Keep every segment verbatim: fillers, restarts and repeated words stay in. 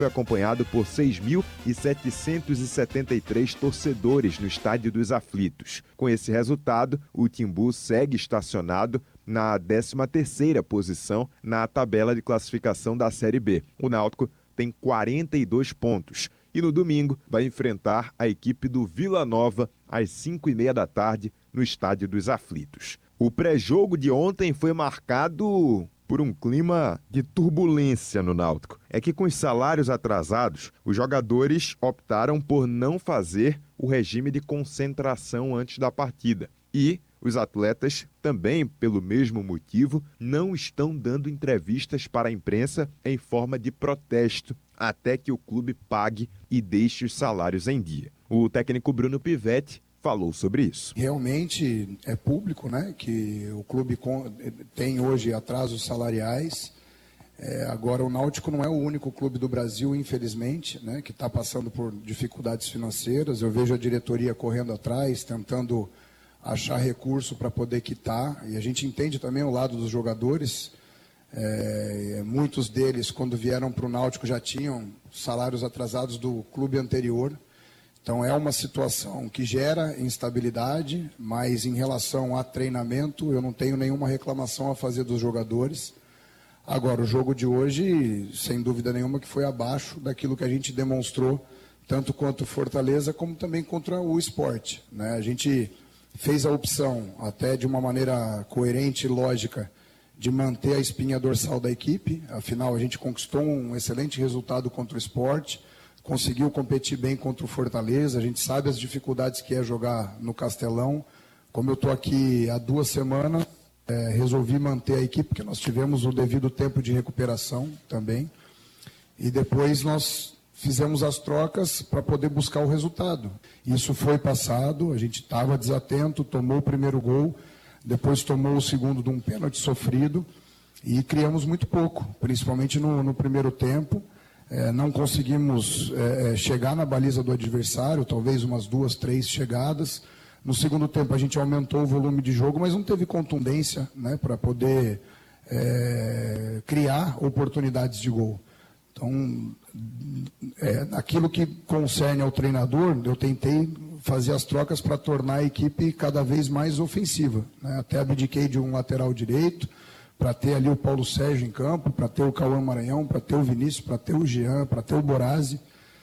foi acompanhado por seis mil setecentos e setenta e três torcedores no Estádio dos Aflitos. Com esse resultado, o Timbu segue estacionado na décima terceira posição na tabela de classificação da Série B. O Náutico tem quarenta e dois pontos e no domingo vai enfrentar a equipe do Vila Nova às cinco e meia da tarde no Estádio dos Aflitos. O pré-jogo de ontem foi marcado por um clima de turbulência no Náutico. É que com os salários atrasados, os jogadores optaram por não fazer o regime de concentração antes da partida. E os atletas, também pelo mesmo motivo, não estão dando entrevistas para a imprensa em forma de protesto, até que o clube pague e deixe os salários em dia. O técnico Bruno Pivetti falou sobre isso. Realmente é público, né, que o clube tem hoje atrasos salariais. É, agora, o Náutico não é o único clube do Brasil, infelizmente, né, que está passando por dificuldades financeiras. Eu vejo a diretoria correndo atrás, tentando achar recurso para poder quitar. E a gente entende também o lado dos jogadores. É, muitos deles, quando vieram para o Náutico, já tinham salários atrasados do clube anterior. Então é uma situação que gera instabilidade, mas em relação a treinamento, eu não tenho nenhuma reclamação a fazer dos jogadores. Agora, o jogo de hoje, sem dúvida nenhuma, que foi abaixo daquilo que a gente demonstrou, tanto contra o Fortaleza, como também contra o Sport, né? A gente fez a opção, até de uma maneira coerente e lógica, de manter a espinha dorsal da equipe. Afinal, a gente conquistou um excelente resultado contra o Sport, conseguiu competir bem contra o Fortaleza, a gente sabe as dificuldades que é jogar no Castelão. Como eu estou aqui há duas semanas, é, resolvi manter a equipe, porque nós tivemos o devido tempo de recuperação também. E depois nós fizemos as trocas para poder buscar o resultado. Isso foi passado, a gente estava desatento, tomou o primeiro gol, depois tomou o segundo de um pênalti sofrido e criamos muito pouco, principalmente no, no primeiro tempo. É, não conseguimos é, chegar na baliza do adversário, talvez umas duas, três chegadas. No segundo tempo a gente aumentou o volume de jogo, mas não teve contundência, né, para poder é, criar oportunidades de gol. Então, é, naquilo que concerne ao treinador, eu tentei fazer as trocas para tornar a equipe cada vez mais ofensiva, né? Até abdiquei de um lateral direito, para ter ali o Paulo Sérgio em campo, para ter o Cauã Maranhão, para ter o Vinícius, para ter o Jean, para ter o Borazzi.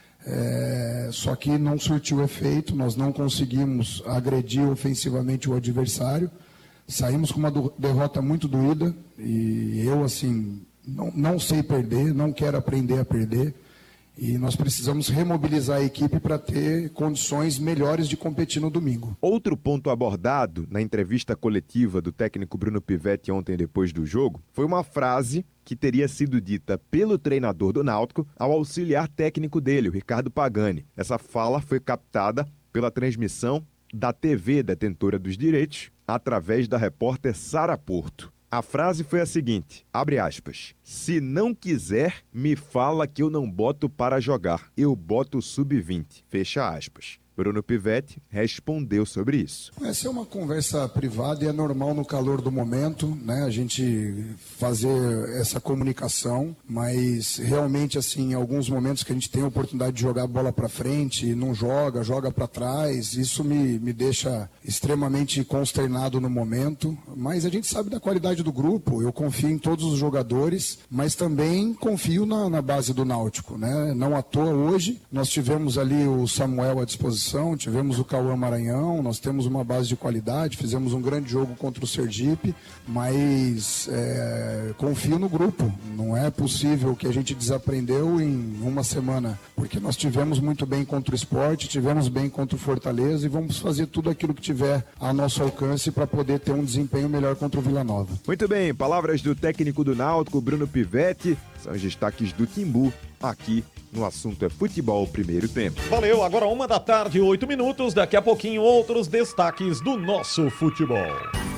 É, só que não surtiu efeito, nós não conseguimos agredir ofensivamente o adversário. Saímos com uma do, derrota muito doída e eu, assim, não, não sei perder, não quero aprender a perder. E nós precisamos remobilizar a equipe para ter condições melhores de competir no domingo. Outro ponto abordado na entrevista coletiva do técnico Bruno Pivetti ontem depois do jogo foi uma frase que teria sido dita pelo treinador do Náutico ao auxiliar técnico dele, o Ricardo Pagani. Essa fala foi captada pela transmissão da T V detentora dos direitos através da repórter Sara Porto. A frase foi a seguinte, abre aspas, se não quiser, me fala que eu não boto para jogar, eu boto sub vinte, fecha aspas. Bruno Pivetti respondeu sobre isso. Essa é uma conversa privada e é normal no calor do momento, né? A gente fazer essa comunicação, mas realmente assim, em alguns momentos que a gente tem a oportunidade de jogar a bola para frente, não joga, joga para trás, isso me, me deixa extremamente consternado no momento, mas a gente sabe da qualidade do grupo, eu confio em todos os jogadores, mas também confio na, na base do Náutico, né? Não à toa hoje, nós tivemos ali o Samuel à disposição, tivemos o Cauã Maranhão, nós temos uma base de qualidade, fizemos um grande jogo contra o Sergipe, mas é, confio no grupo, não é possível que a gente desaprendeu em uma semana, porque nós tivemos muito bem contra o Sport, tivemos bem contra o Fortaleza e vamos fazer tudo aquilo que tiver a nosso alcance para poder ter um desempenho melhor contra o Vila Nova. Muito bem, palavras do técnico do Náutico, Bruno Pivetti, são os destaques do Timbu aqui no Assunto é Futebol, primeiro tempo. Valeu, agora uma da tarde, oito minutos, daqui a pouquinho outros destaques do nosso futebol.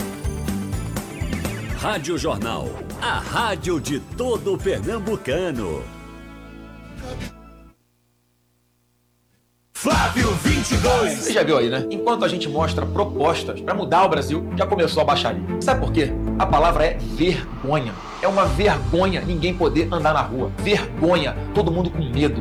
Rádio Jornal, a rádio de todo pernambucano. Flávio vinte e dois. Você já viu aí, né? Enquanto a gente mostra propostas para mudar o Brasil, já começou a baixaria. Sabe por quê? A palavra é vergonha. É uma vergonha ninguém poder andar na rua. Vergonha, todo mundo com medo.